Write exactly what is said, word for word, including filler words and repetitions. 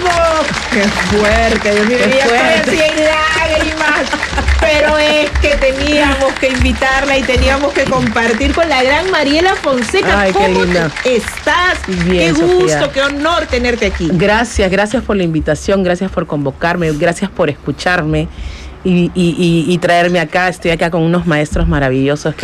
¡Qué fuerte! Dios mío, Qué ya fuerte. estoy así en lágrimas. Pero es que teníamos que invitarla y teníamos que compartir con la gran Mariela Fonseca. Ay, qué ¿Cómo linda. estás? Bien, qué gusto, Sofía. qué honor tenerte aquí. Gracias, gracias por la invitación, gracias por convocarme, gracias por escucharme y, y, y, y traerme acá. Estoy acá con unos maestros maravillosos que